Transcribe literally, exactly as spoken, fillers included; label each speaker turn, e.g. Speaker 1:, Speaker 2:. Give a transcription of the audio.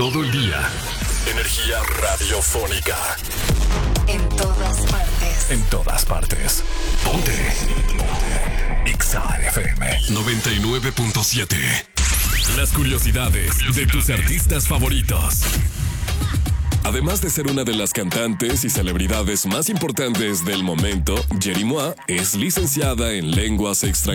Speaker 1: todo el día. Energía radiofónica.
Speaker 2: En todas partes.
Speaker 1: En todas partes. Ponte. Ponte. Exa F M noventa y nueve punto siete. Las curiosidades de tus artistas favoritos. Además de ser una de las cantantes y celebridades más importantes del momento, Yeri Mua es licenciada en lenguas extranjeras.